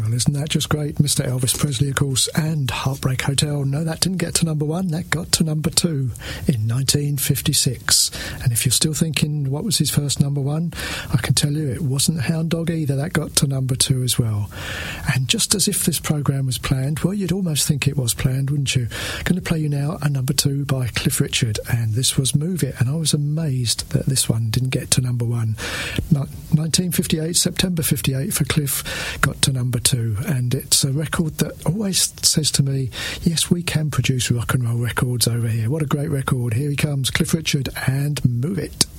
Well, isn't that just great? Mr. Elvis Presley, of course, and Heartbreak Hotel. No, that didn't get to number 1. That got to number 2 in 1956. And if you're still thinking what was his first number 1, I can tell you it wasn't Hound Dog either. That got to number 2 as well. And just as if this programme was planned, well, you'd almost think it was planned, wouldn't you? Going to play you now a number 2 by Cliff Richard, and this was Move It. And I was amazed that this one didn't get to number 1. 1958, September 58 for Cliff, got to number 2, and it's a record that always says to me, yes, we can produce rock and roll records over here. What a great record. Here he comes, Cliff Richard and Move It.